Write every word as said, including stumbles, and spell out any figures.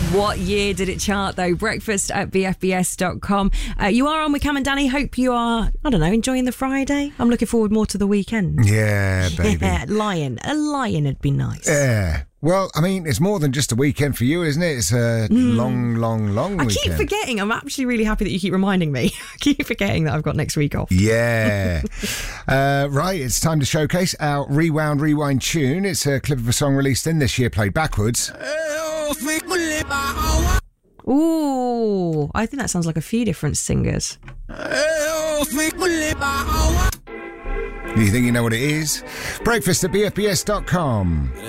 What year did it chart, though? Breakfast at b f b s dot com. Uh, you are on with Cam and Danny. Hope you are, I don't know, enjoying the Friday. I'm looking forward more to the weekend. Yeah, baby. Yeah, lion. A lion would be nice. Yeah. Well, I mean, it's more than just a weekend for you, isn't it? It's a mm. long, long, long I weekend. keep forgetting. I'm actually really happy that you keep reminding me. I keep forgetting that I've got next week off. Yeah. uh, right, it's time to showcase our Rewound Rewind tune. It's a clip of a song released in this year, played backwards. Ooh, I think that sounds like a few different singers. Do you think you know what it is? Breakfast at b f b s dot com.